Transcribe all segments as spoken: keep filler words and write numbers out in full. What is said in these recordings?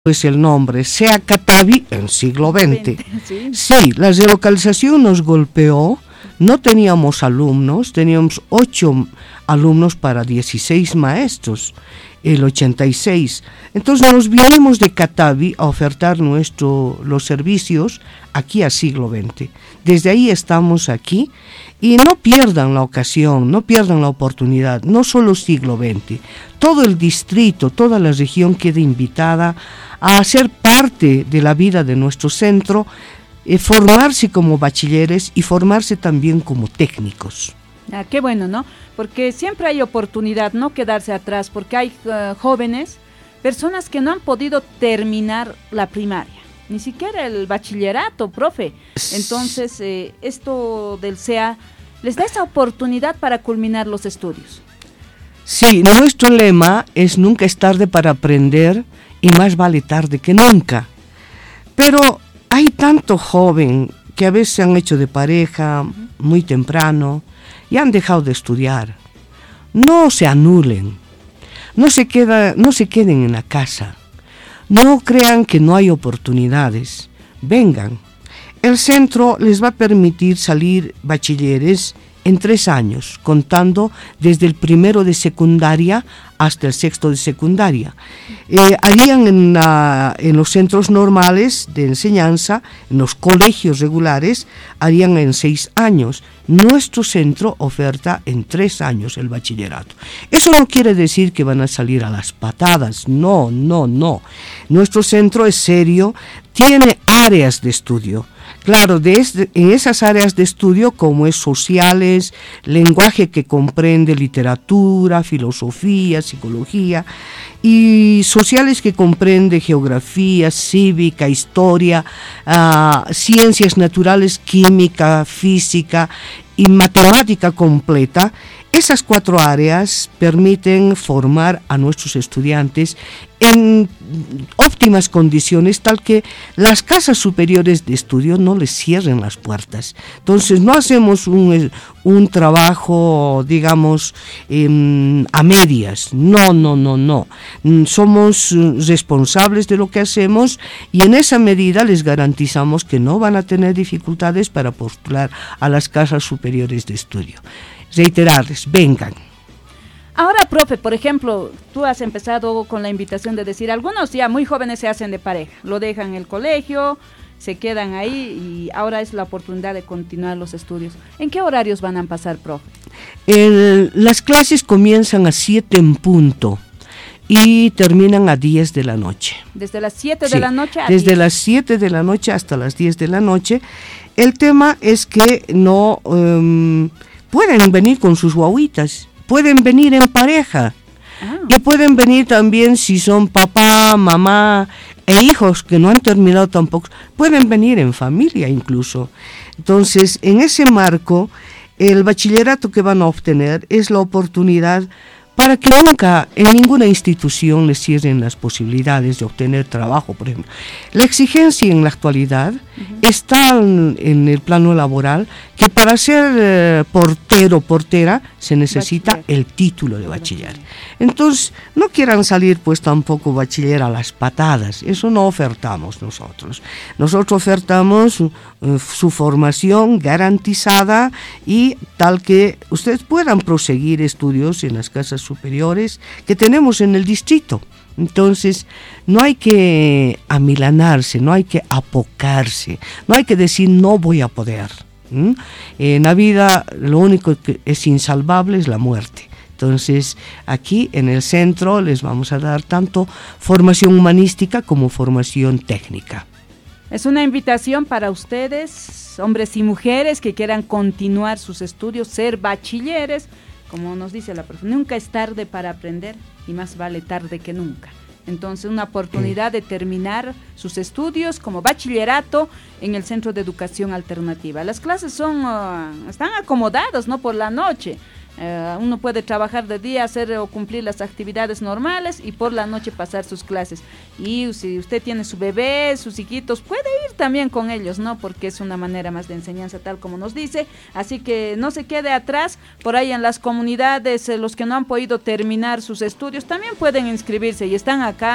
es el nombre, sea Catavi en siglo veinte. ¿Sí? Sí, la relocalización nos golpeó, no teníamos alumnos, teníamos ocho alumnos para dieciséis maestros, el ochenta y seis. Entonces nos vinimos de Catavi a ofertar nuestro, los servicios aquí a siglo veinte. Desde ahí estamos aquí y no pierdan la ocasión, no pierdan la oportunidad, no solo siglo veinte. Todo el distrito, toda la región queda invitada a ser parte de la vida de nuestro centro, eh, formarse como bachilleres y formarse también como técnicos. Ah, qué bueno, ¿no? Porque siempre hay oportunidad, no quedarse atrás, porque hay uh, jóvenes, personas que no han podido terminar la primaria, ni siquiera el bachillerato, profe. Entonces, eh, esto del C E A les da esa oportunidad para culminar los estudios. Sí, nuestro lema es nunca es tarde para aprender y más vale tarde que nunca. Pero hay tanto joven que a veces se han hecho de pareja muy temprano y han dejado de estudiar. No se anulen, no se queda, no se queden en la casa, no crean que no hay oportunidades, vengan. El centro les va a permitir salir bachilleres en tres años, contando desde el primero de secundaria hasta el sexto de secundaria. Eh, harían en, la, en los centros normales de enseñanza, en los colegios regulares, harían en seis años. Nuestro centro oferta en tres años el bachillerato. Eso no quiere decir que van a salir a las patadas, no, no, no. Nuestro centro es serio, tiene áreas de estudio. Claro, desde, en esas áreas de estudio como es sociales, lenguaje que comprende literatura, filosofía, psicología, y sociales que comprende geografía, cívica, historia, uh, ciencias naturales, química, física y matemática completa. Esas cuatro áreas permiten formar a nuestros estudiantes en óptimas condiciones, tal que las casas superiores de estudio no les cierren las puertas. Entonces no hacemos un, un trabajo, digamos, eh, a medias. No, no, no, no. Somos responsables de lo que hacemos y en esa medida les garantizamos que no van a tener dificultades para postular a las casas superiores de estudio. Reiterarles, vengan. Ahora, profe, por ejemplo, tú has empezado con la invitación de decir, algunos ya muy jóvenes se hacen de pareja, lo dejan en el colegio, se quedan ahí y ahora es la oportunidad de continuar los estudios. ¿En qué horarios van a pasar, profe? El, las clases comienzan a siete en punto y terminan a diez de la noche. ¿Desde las siete sí, de la noche a desde diez? las siete de la noche hasta las diez de la noche. El tema es que no... Um, pueden venir con sus guaguitas, pueden venir en pareja ah. y pueden venir también si son papá, mamá e hijos que no han terminado tampoco, pueden venir en familia incluso. Entonces, en ese marco, el bachillerato que van a obtener es la oportunidad para que nunca en ninguna institución les cierren las posibilidades de obtener trabajo, por ejemplo. La exigencia en la actualidad uh-huh. está en, en el plano laboral que para ser eh, portero o portera se necesita bachiller. El título de bachiller. Entonces, no quieran salir pues tampoco bachiller a las patadas, eso no ofertamos nosotros. Nosotros ofertamos uh, su formación garantizada y tal que ustedes puedan proseguir estudios en las casas superiores que tenemos en el distrito. Entonces, no hay que amilanarse, no hay que apocarse, no hay que decir no voy a poder. ¿Mm? En la vida lo único que es insalvable es la muerte. Entonces, aquí en el centro les vamos a dar tanto formación humanística como formación técnica. Es una invitación para ustedes, hombres y mujeres que quieran continuar sus estudios, ser bachilleres. Como nos dice la profe, nunca es tarde para aprender y más vale tarde que nunca. Entonces, una oportunidad de terminar sus estudios como bachillerato en el Centro de Educación Alternativa. Las clases son, uh, están acomodadas, ¿no? Por la noche. Uh, uno puede trabajar de día, hacer o cumplir las actividades normales y por la noche pasar sus clases. Y si usted tiene su bebé, sus hijitos, puede ir también con ellos, ¿no? Porque es una manera más de enseñanza, tal como nos dice. Así que no se quede atrás. Por ahí en las comunidades, eh, los que no han podido terminar sus estudios también pueden inscribirse y están acá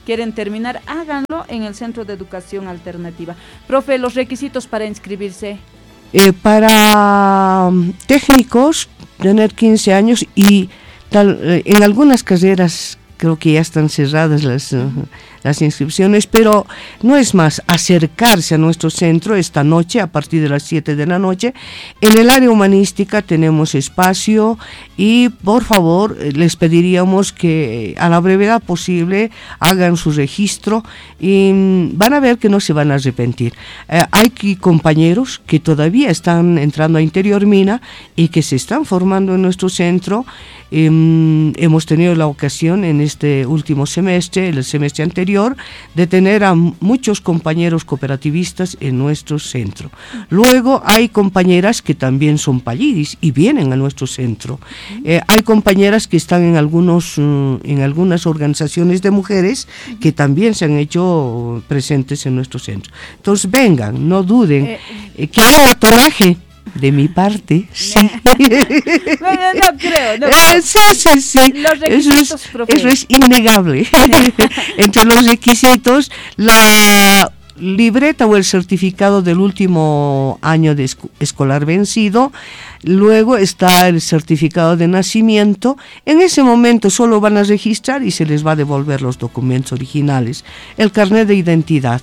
quieren terminar, háganlo en el Centro de Educación Alternativa. Profe, los requisitos para inscribirse. Eh, para um, técnicos, tener quince años y tal, eh, en algunas carreras creo que ya están cerradas las, uh, las inscripciones, pero no es más acercarse a nuestro centro esta noche a partir de las siete de la noche. En el área humanística tenemos espacio y por favor les pediríamos que a la brevedad posible hagan su registro y van a ver que no se van a arrepentir. Eh, hay compañeros que todavía están entrando a Interior Mina y que se están formando en nuestro centro. Eh, hemos tenido la ocasión en este último semestre, el semestre anterior, de tener a muchos compañeros cooperativistas en nuestro centro. Luego hay compañeras que también son pallidis y vienen a nuestro centro. Eh, hay compañeras que están en algunos uh, en algunas organizaciones de mujeres que también se han hecho presentes en nuestro centro. Entonces vengan, no duden, eh, eh, que hagan atoraje. De mi parte, sí. Bueno, no creo, no creo. Eh, sí, sí, sí. Los requisitos, eso es, profe. Eso es innegable. Entre los requisitos, la libreta o el certificado del último año de esc- escolar vencido, luego está el certificado de nacimiento. En ese momento solo van a registrar y se les va a devolver los documentos originales, el carnet de identidad.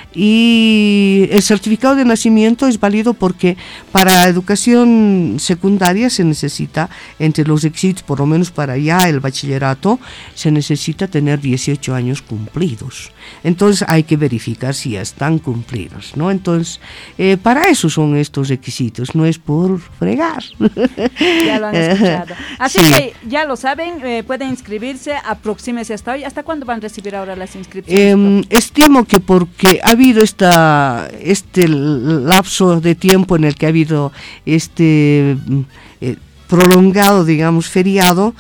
Y el certificado de nacimiento es válido porque para educación secundaria se necesita, entre los requisitos, por lo menos para ya el bachillerato, se necesita tener dieciocho años cumplidos. Entonces hay que verificar si ya están cumplidos, ¿no? Entonces, eh, para eso son estos requisitos, no es por fregar. Ya lo han escuchado. Así Sí. que ya lo saben, eh, pueden inscribirse, aproxímese hasta hoy. ¿Hasta cuándo van a recibir ahora las inscripciones? Eh, estimo que porque ha habido esta este lapso de tiempo en el que ha habido este eh, prolongado, digamos, feriado,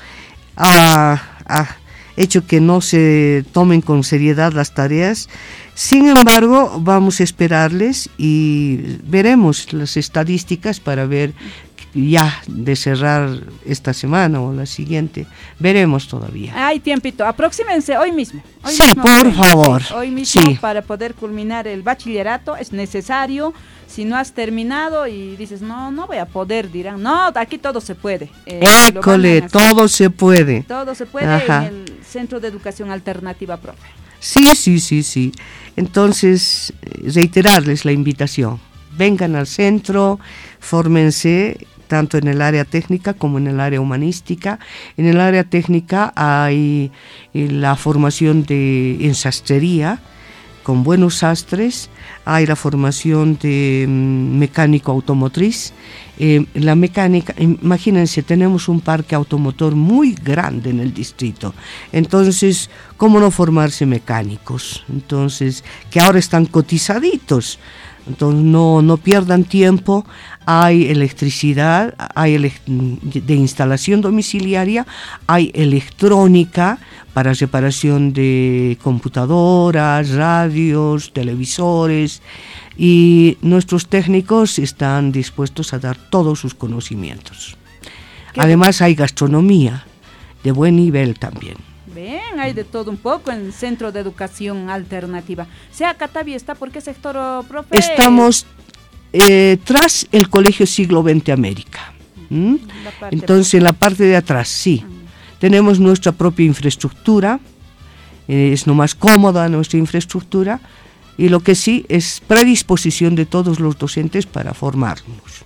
ha, ha hecho que no se tomen con seriedad las tareas. Sin embargo, vamos a esperarles y veremos las estadísticas para ver ya de cerrar esta semana o la siguiente. Veremos todavía. Hay tiempito, aproxímense hoy mismo. Hoy Sí, mismo por pueden, favor. sí, hoy mismo Sí. para poder culminar el bachillerato es necesario. Si no has terminado y dices, no, no voy a poder, dirán, no, aquí todo se puede. Eh, lo van a École, hacer. todo se puede. Todo se puede Ajá. en el Centro de Educación Alternativa, profe. Sí, sí, sí, sí. Entonces, eh, reiterarles la invitación. Vengan al centro, fórmense tanto en el área técnica como en el área humanística. En el área técnica hay eh, la formación de en sastrería, con buenos sastres, hay la formación de mm, mecánico automotriz. Eh, la mecánica, imagínense, tenemos un parque automotor muy grande en el distrito, entonces, ¿cómo no formarse mecánicos? Entonces, que ahora están cotizaditos, entonces no, no pierdan tiempo. Hay electricidad, hay elect- de instalación domiciliaria, hay electrónica para reparación de computadoras, radios, televisores, y nuestros técnicos están dispuestos a dar todos sus conocimientos. Además hay gastronomía de buen nivel también. Ven, hay de todo un poco en el Centro de Educación Alternativa. Sea Catavi está, ¿por qué sector, oh, profe? Estamos eh, tras el Colegio Siglo veinte América. ¿Mm? La parte- Entonces, en la parte de atrás, sí. Tenemos nuestra propia infraestructura, eh, es no más cómoda nuestra infraestructura, y lo que sí es predisposición de todos los docentes para formarnos.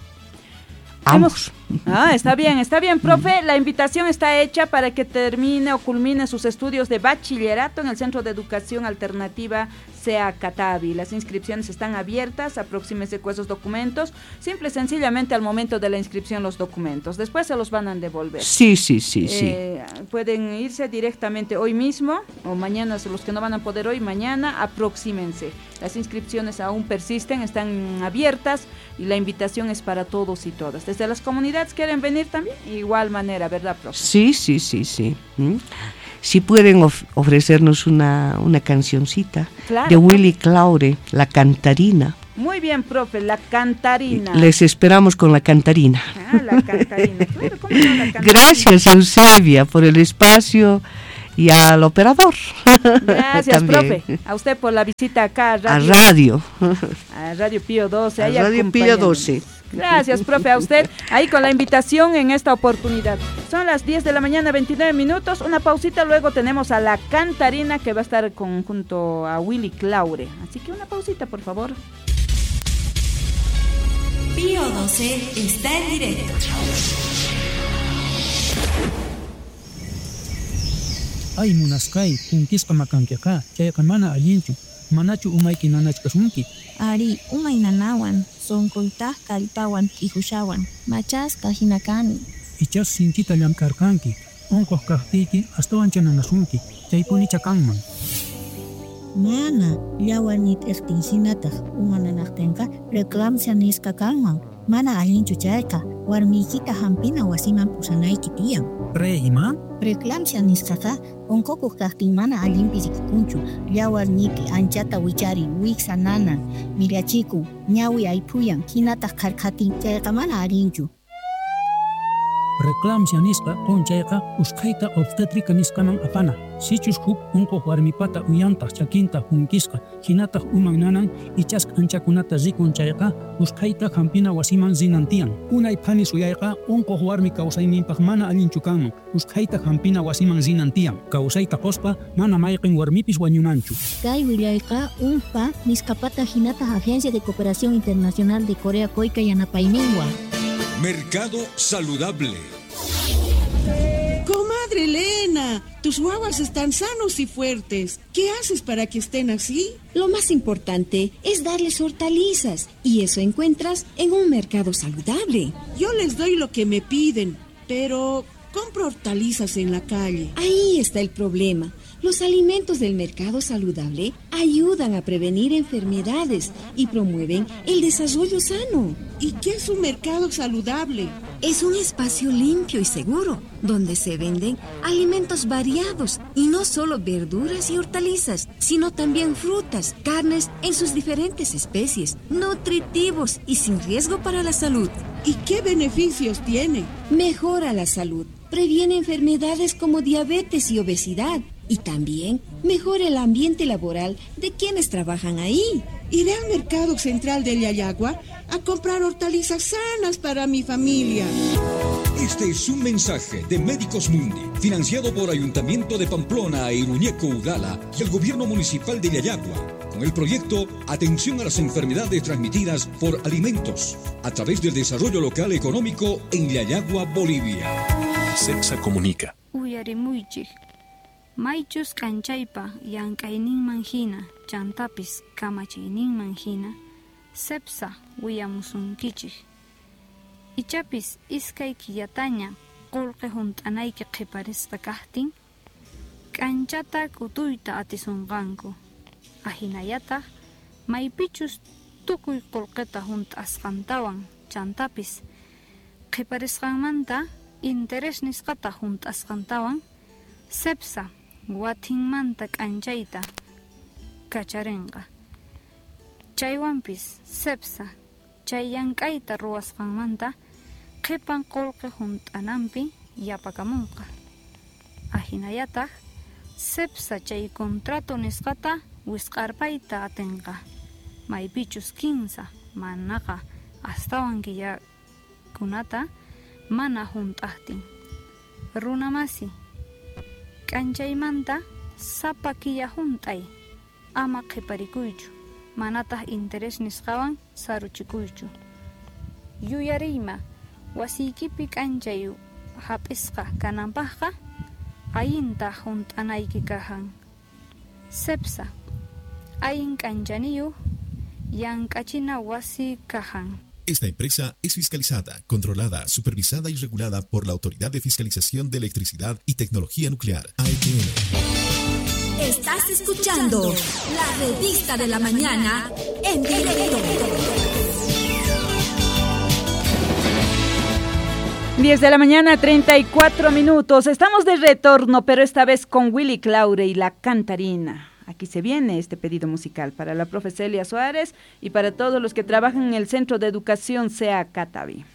Ambos. Ah, está bien, está bien, profe. La invitación está hecha para que termine o culmine sus estudios de bachillerato en el Centro de Educación Alternativa SEA Catavi. Las inscripciones están abiertas, aproxímese con esos documentos. Simple y sencillamente al momento de la inscripción los documentos. Después se los van a devolver. Sí, sí, sí, sí. Eh, pueden irse directamente hoy mismo o mañana, los que no van a poder hoy, mañana, aproxímense. Las inscripciones aún persisten, están abiertas y la invitación es para todos y todas. Desde las comunidades quieren venir también, igual manera, ¿verdad, profe? Sí, sí, sí, sí. ¿Mm? Si pueden of- ofrecernos una, una cancioncita Claro. de Willy Claure, La Cantarina. Muy bien, profe, la cantarina. Les esperamos con La Cantarina. Ah, la cantarina. Claro, ¿cómo no, la cantarina? Gracias, Eusebia, por el espacio y al operador. Gracias, profe. A usted por la visita acá a Radio. A Radio. A Radio Pío doce. A Radio Pío doce. Gracias, profe, a usted. Ahí con la invitación en esta oportunidad. Son las diez de la mañana, veintinueve minutos. Una pausita, luego tenemos a La Cantarina que va a estar con, junto a Willy Claure. Así que una pausita, por favor. Pío doce está en directo. Ay, munaskay, kunkisqa makankiqa, chayqa mana allinchu. Manachu umayki nanachkasunki. Ari, umay nanawan, sonkoytaq kallpawan ihushawan, machasqa hinakani. Ichas sinchita llamkarkanki, unquq kaqtiyki astawan chananasunki, chaypuni chakanman. Mana, llawanit extinsinataq umananaqtinqa reclamsia nisqa kanman. Mana allinchu chayqa, warmiykita hampina wasiman pusanayki tiyan. Pre ima? Reclamsia nisqaqa unqukuq kaqtin mana allinpi rikunchu, llawarniki anchata wichari wiksa nanan, mirachikun, ñawi aypuyan, hinataq karqatin chayqa mana allinchu. Reclamsia nisqa qunchayqa usqhayta obstétrica nisqaman apana. Sichus huk unquq warmipata uyantaq chakinta hunkisqa, hinataq uman nanan ichasq anchakunata rikun chayqa usqhayta hampina wasiman zinantiyan. Unay pani suyayqa unquq warmi kawsayninpaq mana allinchu kanman, usqhayta hampina wasiman zinantiyan. Kawsayta qospa mana mayqin warmipis wañunanchu. Kay willayqa unpa nisqapata hinataq Agencia de Cooperación Internacional de Corea Coica yanapayninwan. Mercado Saludable. Comadre Elena, tus guaguas están sanos y fuertes. ¿Qué haces para que estén así? Lo más importante es darles hortalizas y eso encuentras en un mercado saludable. Yo les doy lo que me piden, pero compro hortalizas en la calle. Ahí está el problema. Los alimentos del mercado saludable ayudan a prevenir enfermedades y promueven el desarrollo sano. ¿Y qué es un mercado saludable? Es un espacio limpio y seguro, donde se venden alimentos variados y no solo verduras y hortalizas, sino también frutas, carnes en sus diferentes especies, nutritivos y sin riesgo para la salud. ¿Y qué beneficios tiene? Mejora la salud, previene enfermedades como diabetes y obesidad, y también mejora el ambiente laboral de quienes trabajan ahí. Iré al mercado central de Yayagua a comprar hortalizas sanas para mi familia. Este es un mensaje de Médicos Mundi, financiado por Ayuntamiento de Pamplona e Iruñeco Ugala y el Gobierno Municipal de Yayagua, con el proyecto Atención a las enfermedades transmitidas por alimentos, a través del desarrollo local económico en Yayagua, Bolivia. CEPSA comunica. Uyarimuychik. Maychus kanchaypa llank'ayninman hina, chantapis kamachayninman hina, CEPSA willamusunkichik. Ichapis iskay killataña qullqi hunt'anayki qiparisqa kaqtin, k'anchata k'utuyta atisunqanku. Ahinallataq maypichus tukuy qullqita hunt'asqantawan, chantapis qiparisqanmanta interés nisqata hunt'asqantawan, CEPSA watinmanta k'anchayta kacharinqa. Chaywanpis CEPSA chay llank'ayta ruwasqanmanta qipan qullqi hunt'ananpi yapakamunqa. Ahinallataq CEPSA chay contrato nisqata wisq'arpayta atinqa. Maypichus kinsa manaqa astawan killakunata mana hunt'aqtin. Runamasi k'anchaymanta sapa killa hunt'ay, ama qiparikuychu, manataq interés nisqawan saruchikuychu. Yuyariyma, wasiykipi k'anchay hap'isqa kananpaqqa allinta hunt'anayki kahan. CEPSA allin k'anchaniyuq llank'achina wasi kahan. Esta empresa es fiscalizada, controlada, supervisada y regulada por la Autoridad de Fiscalización de Electricidad y Tecnología Nuclear, A E T N. Estás escuchando la revista de la mañana en directo. diez de la mañana, treinta y cuatro minutos. Estamos de retorno, pero esta vez con Willy Claure y La Cantarina. Aquí se viene este pedido musical para la profe Celia Suárez y para todos los que trabajan en el Centro de Educación C E A Catavi.